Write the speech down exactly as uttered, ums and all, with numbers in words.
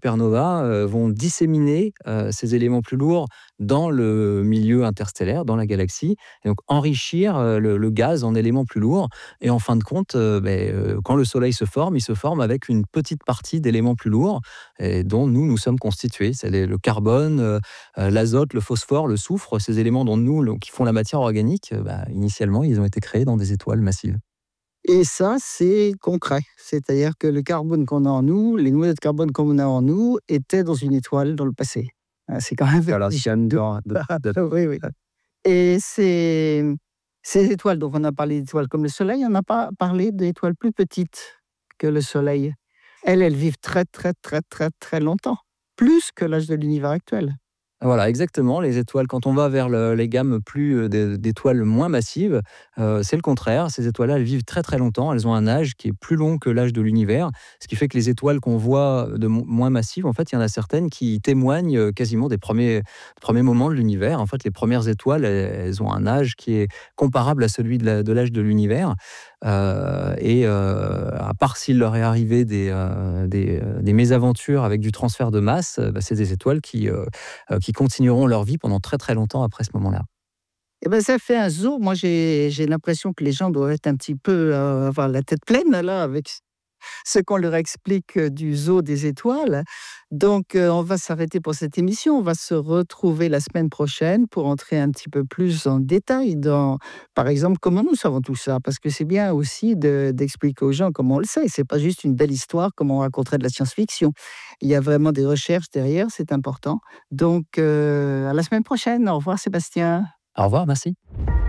supernovas euh, vont disséminer euh, ces éléments plus lourds dans le milieu interstellaire, dans la galaxie, et donc enrichir euh, le, le gaz en éléments plus lourds. Et en fin de compte, euh, ben, euh, quand le Soleil se forme, il se forme avec une petite partie d'éléments plus lourds et dont nous, nous sommes constitués. C'est les- le carbone, euh, euh, l'azote, le phosphore, le soufre, ces éléments dont nous, le- qui font la matière organique, euh, ben, initialement, ils ont été créés dans des étoiles massives. Et ça, c'est concret. C'est-à-dire que le carbone qu'on a en nous, les noyaux de carbone qu'on a en nous, étaient dans une étoile dans le passé. Ah, c'est quand même Voilà, vertigineux. c'est de- de- de- Oui, oui. Et ces, ces étoiles dont on a parlé d'étoiles comme le Soleil, on n'a pas parlé d'étoiles plus petites que le Soleil. Elles, elles vivent très, très, très, très, très longtemps. Plus que l'âge de l'univers actuel. Voilà, exactement. Les étoiles, quand on va vers le- les gammes plus euh, d'é- d'étoiles moins massives, euh, c'est le contraire. Ces étoiles-là, elles vivent très très longtemps. Elles ont un âge qui est plus long que l'âge de l'univers, ce qui fait que les étoiles qu'on voit de mo- moins massives, en fait, il y en a certaines qui témoignent euh, quasiment des premiers, premiers moments de l'univers. En fait, les premières étoiles, elles, elles ont un âge qui est comparable à celui de la- de l'âge de l'univers. Euh, et euh, à part s'il leur est arrivé des, euh, des, euh, des mésaventures avec du transfert de masse, euh, bah, c'est des étoiles qui, euh, euh, qui continueront leur vie pendant très très longtemps après ce moment-là. Eh ben, ça fait un zoo. Moi, j'ai j'ai l'impression que les gens doivent être un petit peu, euh, avoir la tête pleine, là, avec ce qu'on leur explique euh, du zoo des étoiles. Donc, euh, on va s'arrêter pour cette émission. On va se retrouver la semaine prochaine pour entrer un petit peu plus en détail dans, par exemple, comment nous savons tout ça. Parce que c'est bien aussi de- d'expliquer aux gens comment on le sait. C'est pas juste une belle histoire comme on raconterait de la science-fiction. Il y a vraiment des recherches derrière, c'est important. Donc, euh, à la semaine prochaine. Au revoir, Sébastien. Au revoir, merci.